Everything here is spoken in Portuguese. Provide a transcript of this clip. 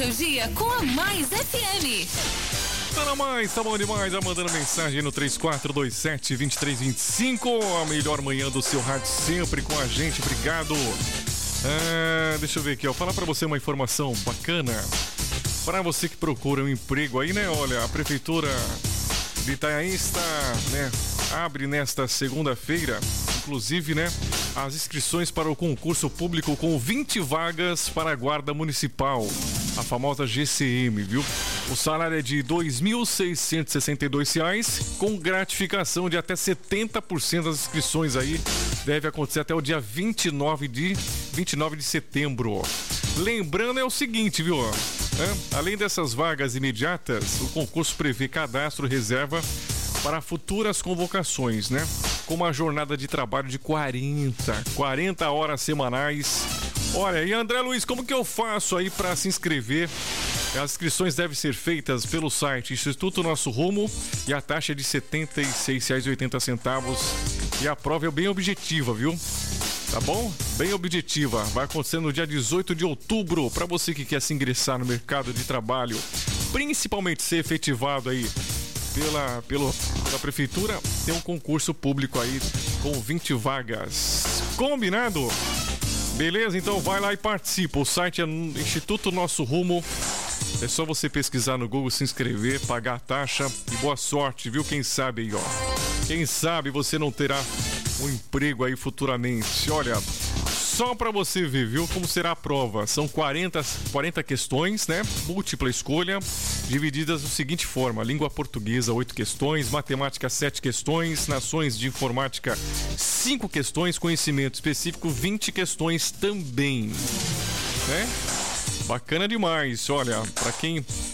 seu dia com a Mais FM. Tá na Mais, tá bom demais. Já mandando mensagem no 3427-2325. A melhor manhã do seu rádio sempre com a gente. Obrigado. Deixa eu ver aqui, ó. Falar pra você uma informação bacana. Para você que procura um emprego aí, né? Olha, a Prefeitura de Itanhaém está, né? Abre nesta segunda-feira, inclusive, né? As inscrições para o concurso público com 20 vagas para a Guarda Municipal, a famosa GCM, viu? O salário é de R$ 2.662, com gratificação de até 70% das inscrições aí. Deve acontecer até o dia 29 de setembro. Lembrando é o seguinte, viu? Além dessas vagas imediatas, o concurso prevê cadastro reserva para futuras convocações, né? Com uma jornada de trabalho de 40 horas semanais. Olha, e André Luiz, como que eu faço aí para se inscrever? As inscrições devem ser feitas pelo site Instituto Nosso Rumo e a taxa é de R$ 76,80. E a prova é bem objetiva, viu? Tá bom? Bem objetiva. Vai acontecer no dia 18 de outubro. Para você que quer se ingressar no mercado de trabalho, principalmente ser efetivado aí pela prefeitura, tem um concurso público aí com 20 vagas. Combinado? Beleza? Então vai lá e participa. O site é Instituto Nosso Rumo. É só você pesquisar no Google, se inscrever, pagar a taxa e boa sorte, viu? Quem sabe aí, ó. Quem sabe você não terá um emprego aí futuramente. Olha, só pra você ver, viu, como será a prova. São 40 questões, né? Múltipla escolha, divididas da seguinte forma: língua portuguesa, 8 questões, matemática, 7 questões, nações de informática, 5 questões, conhecimento específico, 20 questões também, né? Bacana demais. Olha, pra quem